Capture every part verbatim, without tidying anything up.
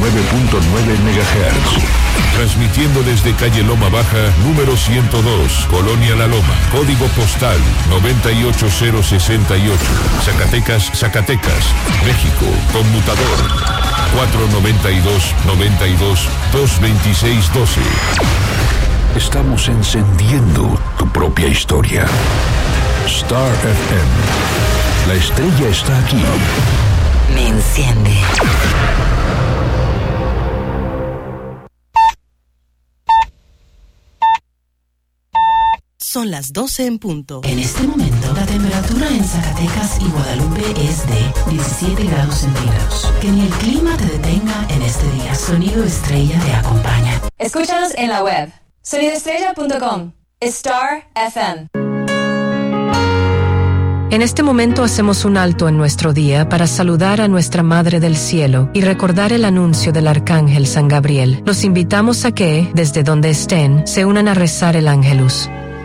nueve punto nueve megahertz. Transmitiendo desde calle Loma Baja, número ciento dos, Colonia La Loma, código postal noventa y ocho cero sesenta y ocho, Zacatecas, Zacatecas, México, conmutador cuatro noventa y dos, noventa y dos, dos veintiséis doce. Estamos encendiendo tu propia historia. Star F M. La estrella está aquí. Me enciende. Son las doce en punto. En este momento, la temperatura en Zacatecas y Guadalupe es de diecisiete grados centígrados. Que ni el clima te detenga en este día. Sonido Estrella te acompaña. Escúchanos en la web sonido estrella punto com. Star F M. En este momento hacemos un alto en nuestro día para saludar a nuestra Madre del Cielo y recordar el anuncio del Arcángel San Gabriel. Los invitamos a que, desde donde estén, se unan a rezar el Ángelus.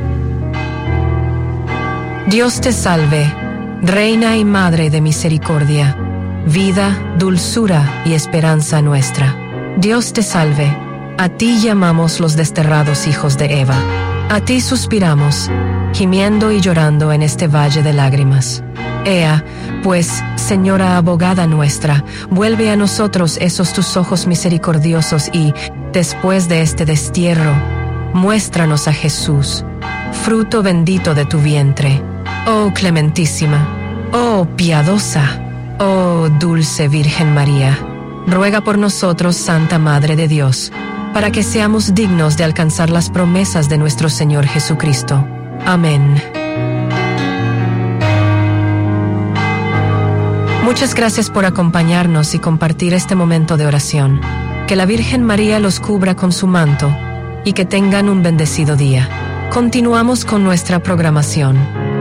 Dios te salve, Reina y Madre de misericordia, vida, dulzura y esperanza nuestra. Dios te salve, a ti llamamos los desterrados hijos de Eva. A ti suspiramos, gimiendo y llorando en este valle de lágrimas. Ea, pues, Señora abogada nuestra, vuelve a nosotros esos tus ojos misericordiosos y, después de este destierro, muéstranos a Jesús, fruto bendito de tu vientre. Oh clementísima, oh piadosa, oh dulce Virgen María, ruega por nosotros, Santa Madre de Dios, para que seamos dignos de alcanzar las promesas de nuestro Señor Jesucristo. Amén. Muchas gracias por acompañarnos y compartir este momento de oración. Que la Virgen María los cubra con su manto y que tengan un bendecido día. Continuamos con nuestra programación.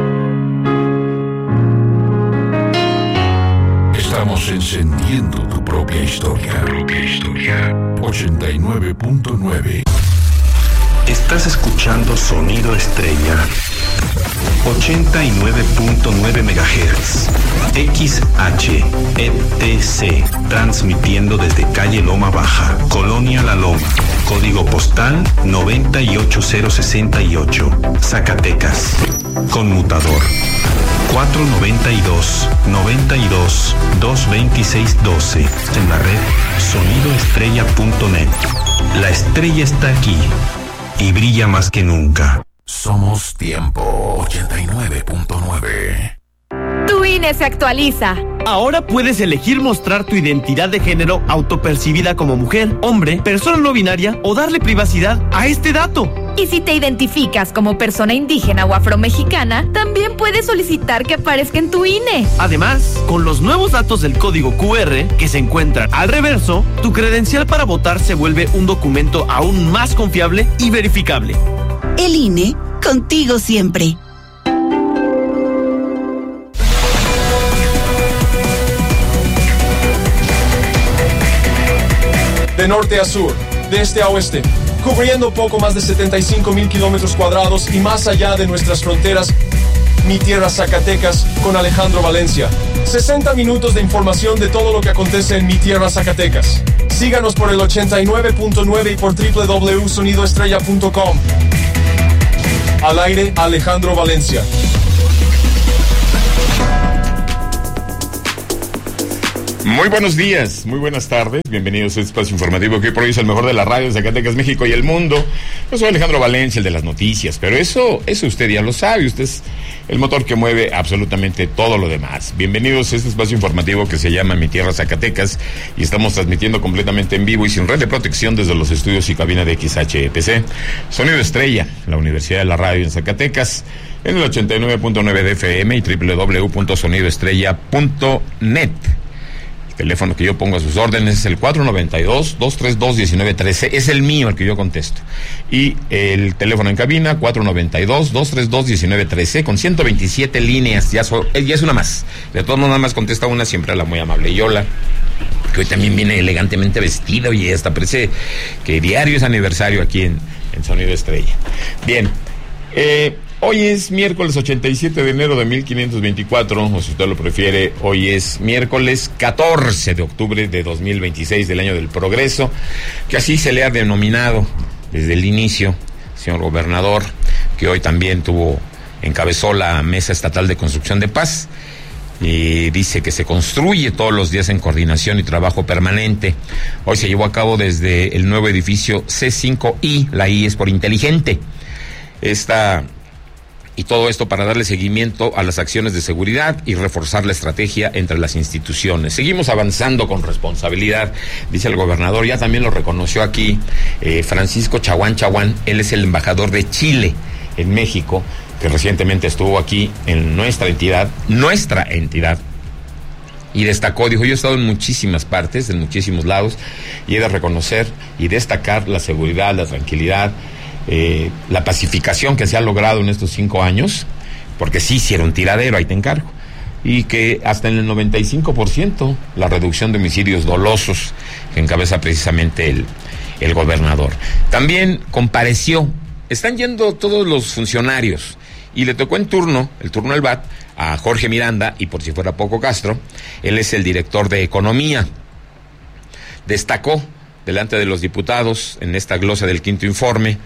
Estamos encendiendo tu propia historia. Propia historia. ochenta y nueve punto nueve. Estás escuchando Sonido Estrella. ochenta y nueve punto nueve megahertz. X H E T C. Transmitiendo desde calle Loma Baja, Colonia La Loma. Código postal noventa y ocho cero sesenta y ocho. Zacatecas. Conmutador cuatro noventa y dos, noventa y dos, dos veintiséis doce. En la red sonido estrella punto net. La estrella está aquí y brilla más que nunca. Somos Tiempo ochenta y nueve punto nueve. Tu I N E se actualiza. Ahora puedes elegir mostrar tu identidad de género autopercibida como mujer, hombre, persona no binaria o darle privacidad a este dato. Y si te identificas como persona indígena o afromexicana, también puedes solicitar que aparezca en tu I N E. Además, con los nuevos datos del código Q R que se encuentran al reverso, tu credencial para votar se vuelve un documento aún más confiable y verificable. El I N E, contigo siempre. De norte a sur, de este a oeste, cubriendo poco más de setenta y cinco mil kilómetros cuadrados y más allá de nuestras fronteras, mi tierra Zacatecas con Alejandro Valencia. sesenta minutos de información de todo lo que acontece en mi tierra Zacatecas. Síganos por el ochenta y nueve punto nueve y por doble u doble u doble u punto sonido estrella punto com. Al aire, Alejandro Valencia. Muy buenos días, muy buenas tardes, bienvenidos a este espacio informativo que hoy por hoy es el mejor de la radio de Zacatecas, México y el mundo. Yo soy Alejandro Valencia, el de las noticias, pero eso, eso usted ya lo sabe, usted es el motor que mueve absolutamente todo lo demás. Bienvenidos a este espacio informativo que se llama Mi Tierra Zacatecas y estamos transmitiendo completamente en vivo y sin red de protección desde los estudios y cabina de X H E T C. Sonido Estrella, la Universidad de la Radio en Zacatecas, en el ochenta y nueve punto nueve de F M y doble u doble u doble u punto sonido estrella punto net. Teléfono que yo pongo a sus órdenes es el cuatro noventa y dos, dos treinta y dos, diecinueve trece, es el mío el que yo contesto. Y el teléfono en cabina, cuatro noventa y dos, dos treinta y dos, diecinueve trece, con ciento veintisiete líneas, ya, so, ya es una más. De todos modos, nada más contesta una, siempre a la muy amable Yola, que hoy también viene elegantemente vestida, y hasta parece que diario es aniversario aquí en, en Sonido Estrella. Bien, eh... Hoy es miércoles ochenta y siete de enero de mil quinientos veinticuatro, o si usted lo prefiere, hoy es miércoles catorce de octubre de dos mil veintiséis, del año del progreso, que así se le ha denominado desde el inicio, señor gobernador, que hoy también tuvo, encabezó la Mesa Estatal de Construcción de Paz. Y dice que se construye todos los días en coordinación y trabajo permanente. Hoy se llevó a cabo desde el nuevo edificio C cinco I, la I es por inteligente. Esta, y todo esto para darle seguimiento a las acciones de seguridad y reforzar la estrategia entre las instituciones. Seguimos avanzando con responsabilidad, dice el gobernador. Ya también lo reconoció aquí eh, Francisco Chaguán Chaguán. Él es el embajador de Chile en México, que recientemente estuvo aquí en nuestra entidad, nuestra entidad, y destacó, dijo, yo he estado en muchísimas partes, en muchísimos lados, y he de reconocer y destacar la seguridad, la tranquilidad, eh, la pacificación que se ha logrado en estos cinco años, porque sí hicieron tiradero, ahí te encargo, y que hasta en el noventa y cinco por ciento la reducción de homicidios dolosos que encabeza precisamente el, el gobernador. También compareció, están yendo todos los funcionarios, y le tocó en turno, el turno del B A T, a Jorge Miranda, y por si fuera poco Castro, él es el director de Economía. Destacó delante de los diputados, en esta glosa del quinto informe,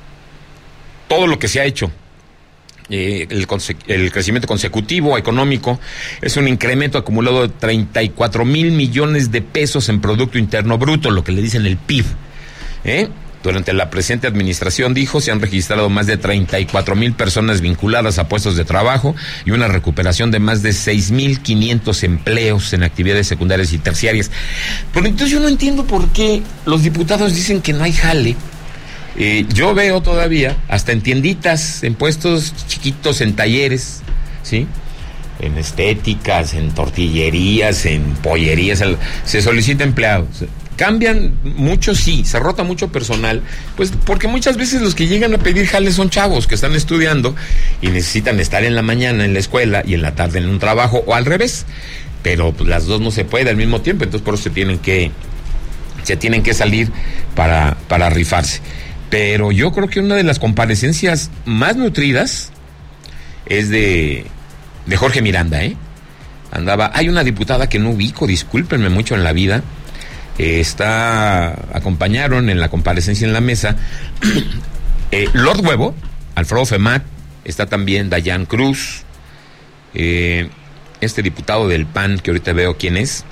todo lo que se ha hecho. Eh, el, el crecimiento consecutivo económico es un incremento acumulado de treinta y cuatro mil millones de pesos en Producto Interno Bruto, lo que le dicen el P I B. ¿Eh? Durante la presente administración, dijo, se han registrado más de treinta y cuatro mil personas vinculadas a puestos de trabajo y una recuperación de más de seis mil quinientos empleos en actividades secundarias y terciarias. Pero entonces yo no entiendo por qué los diputados dicen que no hay jale. Eh, yo veo todavía, hasta en tienditas, en puestos chiquitos, en talleres, ¿sí?, en estéticas, en tortillerías, en pollerías, se solicita empleados. Cambian mucho, sí, se rota mucho personal, pues porque muchas veces los que llegan a pedir jales son chavos que están estudiando y necesitan estar en la mañana en la escuela y en la tarde en un trabajo, o al revés, pero pues, las dos no se puede al mismo tiempo, entonces por eso se tienen que se tienen que salir para, para rifarse. Pero yo creo que una de las comparecencias más nutridas es de, de Jorge Miranda, ¿eh? Andaba, hay una diputada que no ubico, discúlpenme mucho en la vida. Eh, está, acompañaron en la comparecencia en la mesa eh, Lord Huevo, Alfredo Femat, está también Dayan Cruz, eh, este diputado del P A N que ahorita veo quién es,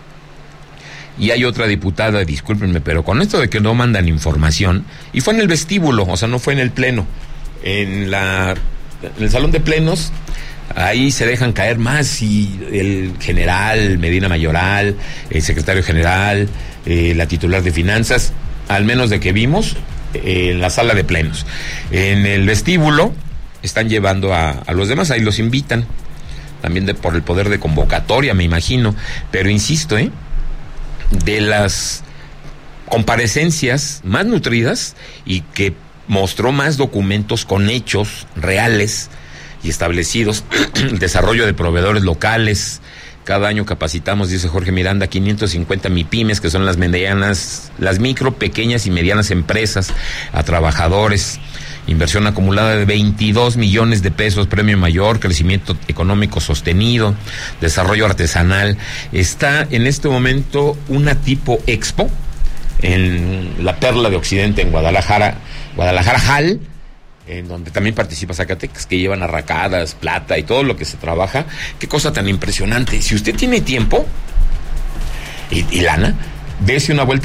y hay otra diputada, discúlpenme, pero con esto de que no mandan información, y fue en el vestíbulo, o sea, no fue en el pleno, en la en el salón de plenos. Ahí se dejan caer más, y el general Medina Mayoral, el secretario general, eh, la titular de finanzas, al menos de que vimos, eh, en la sala de plenos. En el vestíbulo están llevando a, a los demás, ahí los invitan, también de, por el poder de convocatoria, me imagino, pero insisto, ¿eh? de las comparecencias más nutridas y que mostró más documentos con hechos reales y establecidos, el desarrollo de proveedores locales. Cada año capacitamos, dice Jorge Miranda, quinientos cincuenta MIPYMES, que son las medianas, las micro, pequeñas y medianas empresas, a trabajadores. Inversión acumulada de veintidós millones de pesos, premio mayor, crecimiento económico sostenido, desarrollo artesanal. Está en este momento una tipo expo en la Perla de Occidente, en Guadalajara, Guadalajara Hall, en donde también participa Zacatecas, que llevan arracadas, plata y todo lo que se trabaja. Qué cosa tan impresionante. Si usted tiene tiempo y, y lana, dése una vuelta